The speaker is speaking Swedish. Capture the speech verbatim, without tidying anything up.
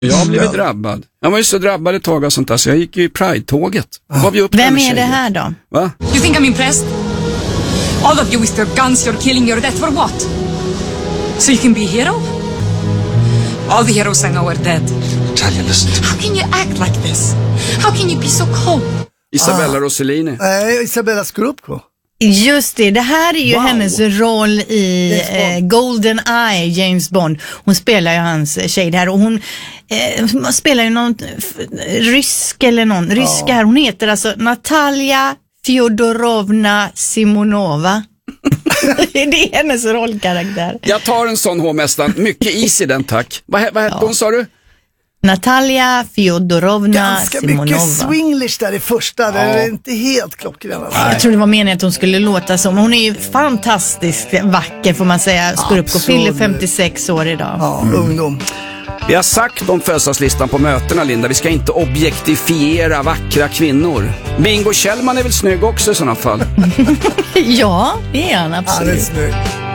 Jag har blivit drabbad. Jag var ju så drabbad ett tag och sånt där, så jag gick ju i Pride-tåget. Ah. Vem är det här då? Va? You think I'm impressed? All of you with your guns, you're killing, your death for what? So you can be a hero? All the heroes I know are dead. Natalia, listen. How can you act like this? How can you be so cold? Isabella Ah. Rossellini. Nej, Isabella Scorupco. Just det, det här är ju Wow. hennes roll i eh, Golden Eye, James Bond. Hon spelar ju hans tjej här och hon eh, spelar ju någon f- rysk eller någon, ryska här. Hon heter alltså Natalia Fyodorovna Simonova. Det är hennes rollkaraktär. Jag tar en sån hovmästaren. Mycket is i den, tack. Vad, vad hette Ja. hon, sa du? Natalia Fyodorovna Ganska Simonova. mycket swinglish där i första. Det är inte helt klockren. Alltså. Jag tror det var meningen att hon skulle låta som. Hon är ju fantastiskt vacker, får man säga. Scorupco fyller femtiosex år idag. Ja, ungdom. Vi har sagt om födelsedagslistan på mötena, Linda. Vi ska inte objektifiera vackra kvinnor. Bingo Kjellman är väl snygg också i sådana fall? Ja, det är han Han är absolut. snygg.